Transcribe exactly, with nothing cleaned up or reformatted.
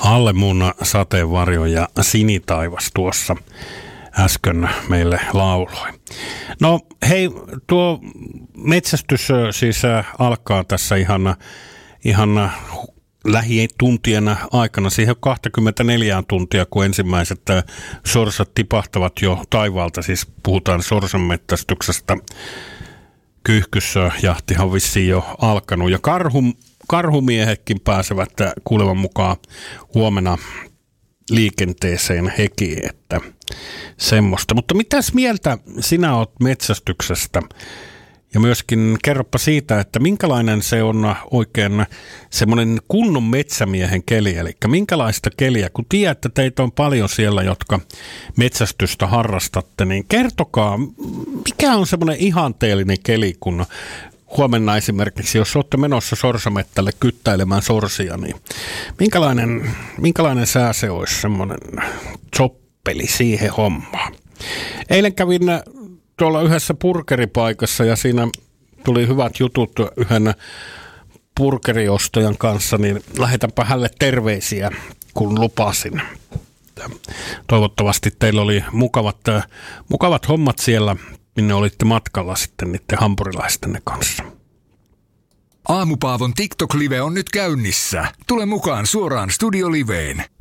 Alle mun sateenvarjo ja sinitaivas tuossa äsken meille lauloi. No hei, tuo metsästys siis alkaa tässä ihan, ihan lähituntien aikana. Siihen kaksikymmentäneljä tuntia, kun ensimmäiset sorsat tipahtavat jo taivaalta. Siis puhutaan sorsanmetsästyksestä. Kyyhkysjahtihan on vissiin jo alkanut. Ja karhu, karhumiehetkin pääsevät kuuleman mukaan huomenna liikenteeseen hekin, että semmoista. Mutta mitäs mieltä sinä oot metsästyksestä? Ja myöskin kerropa siitä, että minkälainen se on oikein semmoinen kunnon metsämiehen keli, eli minkälaista keliä, kun tiedät, että teitä on paljon siellä, jotka metsästystä harrastatte, niin kertokaa, mikä on semmoinen ihanteellinen keli, kun huomenna esimerkiksi, jos olette menossa sorsamettälle kyttäilemään sorsia, niin minkälainen, minkälainen sää se olisi semmoinen soppeli siihen hommaan. Eilen kävin tuolla yhdessä burgeripaikassa ja siinä tuli hyvät jutut yhden burgeriostajan kanssa, niin lähetänpä hänelle terveisiä, kun lupasin. Toivottavasti teillä oli mukavat, mukavat hommat siellä, minne olitte matkalla sitten niiden hampurilaistenne kanssa. Aamupaavon TikTok-live on nyt käynnissä. Tule mukaan suoraan Studio Liveen.